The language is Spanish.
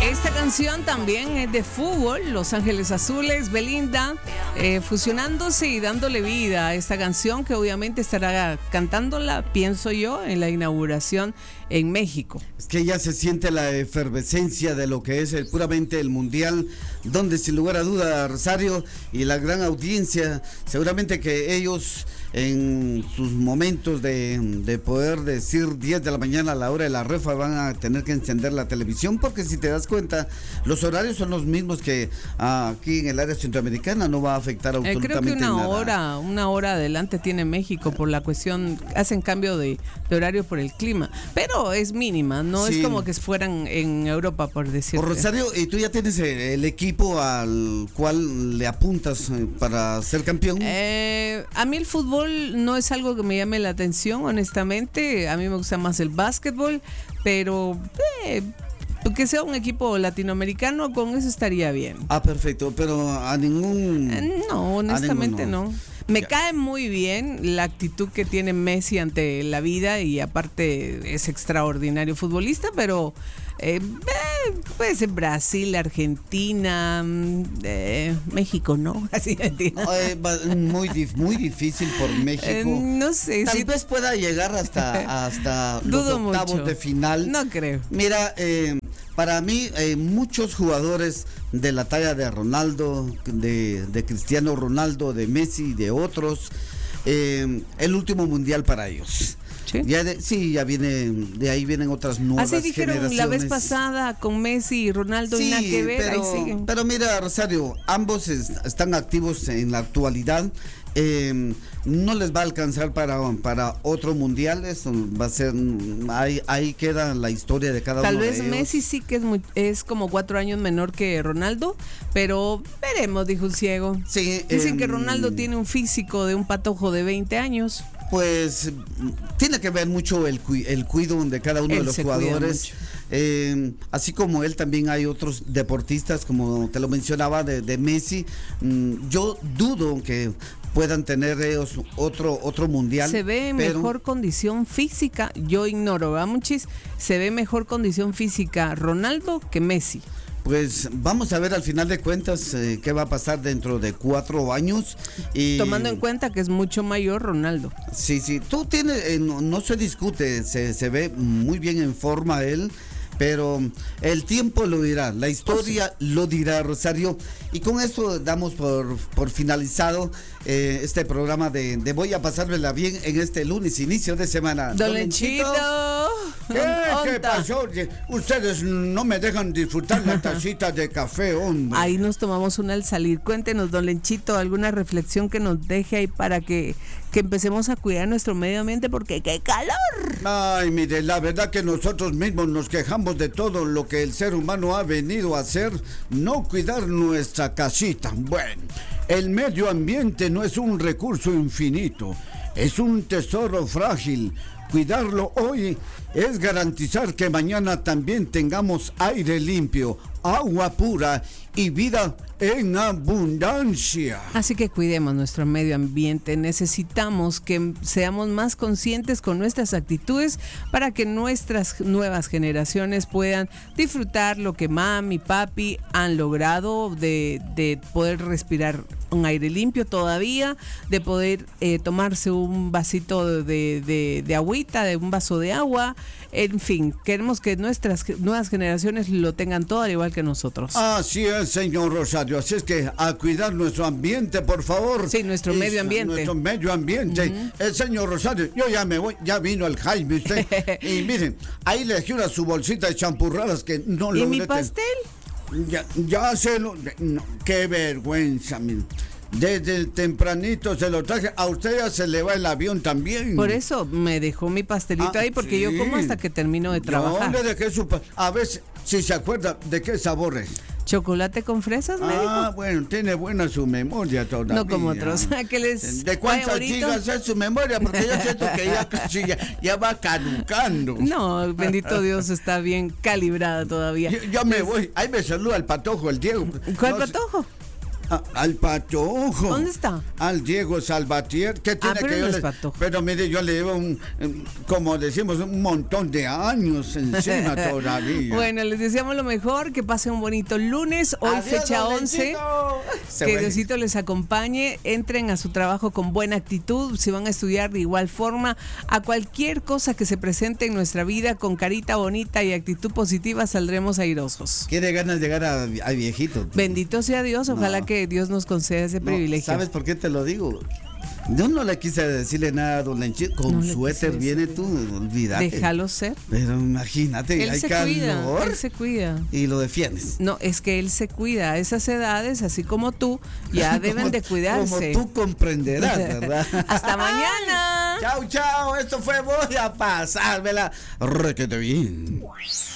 Esta canción también es de fútbol, Los Ángeles Azules, Belinda, fusionándose y dándole vida a esta canción que obviamente estará cantándola, pienso yo, en la inauguración en México. Es que ya se siente la efervescencia de lo que es puramente el Mundial, donde sin lugar a duda Rosario y la gran audiencia, seguramente que ellos en sus momentos de poder decir 10 de la mañana a la hora de la refa van a tener que encender la televisión, porque si te das cuenta, los horarios son los mismos que aquí en el área centroamericana, no va a afectar absolutamente creo que nada. una hora adelante tiene México por la cuestión, hacen cambio de horario por el clima, pero es mínima, no Sí. es como que fueran en Europa, por decirlo. Rosario, ¿y tú ya tienes el equipo al cual le apuntas para ser campeón? A mí el fútbol no es algo que me llame la atención, honestamente. A mí me gusta más el básquetbol, pero que sea un equipo latinoamericano, con eso estaría bien. Perfecto, pero a ningún... No, honestamente ninguno. no. Me Ya. cae muy bien la actitud que tiene Messi ante la vida y aparte es extraordinario futbolista, pero puede ser Brasil, Argentina, México, ¿no? Así Muy difícil por México. no sé. Tal sí, vez pueda llegar hasta los dudo octavos mucho. de final. No creo. Mira, para mí, muchos jugadores de la talla de Ronaldo, de Cristiano Ronaldo, de Messi y de otros, el último mundial para ellos. ¿Sí? Ya viene, de ahí vienen otras nuevas Así dijeron generaciones. la vez pasada con Messi y Ronaldo, y nada que ver, ahí siguen. Pero mira, Rosario, ambos están activos en la actualidad. No les va a alcanzar para otro mundial. Eso va a ser, ahí queda la historia de cada Tal uno de vez ellos. Messi sí que es como 4 años menor que Ronaldo, pero veremos, dijo un ciego. Sí, Dicen que Ronaldo tiene un físico de un patojo de 20 años. Pues tiene que ver mucho el cuidado de cada uno de los jugadores. Así como él, también hay otros deportistas, como te lo mencionaba, de Messi. Yo dudo que puedan tener ellos otro mundial. Se ve en mejor condición física, yo ignoro, ¿verdad, Monchis? Se ve mejor condición física Ronaldo que Messi. Pues vamos a ver al final de cuentas qué va a pasar dentro de 4 años. Y tomando en cuenta que es mucho mayor Ronaldo. Sí, tú tienes, no se discute, se ve muy bien en forma él, pero el tiempo lo dirá, la historia lo dirá, Rosario. Y con esto damos por finalizado este programa de Voy a pasármela bien en este lunes, inicio de semana. Don Lenchito. ¿Qué pasó? Ustedes no me dejan disfrutar la tacita de café, hombre. Ahí nos tomamos una al salir. Cuéntenos, don Lenchito, alguna reflexión que nos deje ahí para que empecemos a cuidar nuestro medio ambiente, porque ¡qué calor! Ay, mire, la verdad que nosotros mismos nos quejamos de todo lo que el ser humano ha venido a hacer, no cuidar nuestra casita. Bueno, el medio ambiente no es un recurso infinito, es un tesoro frágil. Cuidarlo hoy es garantizar que mañana también tengamos aire limpio, agua pura y vida en abundancia. Así que cuidemos nuestro medio ambiente. Necesitamos que seamos más conscientes con nuestras actitudes para que nuestras nuevas generaciones puedan disfrutar lo que mami y papi han logrado, de poder respirar un aire limpio todavía, de poder tomarse un vasito de agüita, de un vaso de agua. En fin, queremos que nuestras nuevas generaciones lo tengan todo al igual que nosotros. Así es, señor Rosario. Así es que a cuidar nuestro ambiente, por favor. Sí, nuestro medio ambiente. Nuestro medio ambiente. Señor Rosario, yo ya me voy. Ya vino el Jaime usted. Y miren, ahí le dejé su bolsita de champurradas que no lo... ¿Y mi pastel? Ya se lo... No, qué vergüenza, miren. Desde el tempranito se lo traje. A usted ya se le va el avión también. Por eso me dejó mi pastelito ahí, porque sí. yo como hasta que termino de trabajar. Yo le dejé a ver si se acuerda de qué sabor es. ¿Chocolate con fresas, me dijo? Bueno, tiene buena su memoria todavía. No como otros. ¿Qué les ¿De cuántas gigas es su memoria? Porque yo siento que ya casi ya va caducando. No, bendito Dios, está bien calibrada todavía. Yo me voy. Ahí me saluda el patojo, el Diego. ¿Cuál patojo? Al Patojo. ¿Dónde está? Al Diego Salvatier. ¿Qué tiene pero que no yo es le- Patojo. Pero mire, yo le llevo como decimos, un montón de años encima todavía. Bueno, les deseamos lo mejor, que pasen un bonito lunes. Hoy Adiós, fecha don 11. Lenchito. Se Que fue. Diosito les acompañe, entren a su trabajo con buena actitud, si van a estudiar de igual forma, a cualquier cosa que se presente en nuestra vida, con carita bonita y actitud positiva saldremos airosos. Quiere ganas de llegar a viejito. Bendito sea Dios, ojalá No. que Dios nos conceda ese No, privilegio. ¿Sabes por qué te lo digo? Yo no le quise decirle nada a don Lenchito. Con No le suéter quise viene tú, olvídate. Déjalo ser. Pero imagínate, Él hay se calor cuida, él se cuida. y lo defiendes. No, es que él se cuida. A esas edades, así como tú, ya deben de cuidarse. Como tú comprenderás, ¿verdad? Hasta mañana. Chao, chao. Esto fue Voy a pasármela requete bien.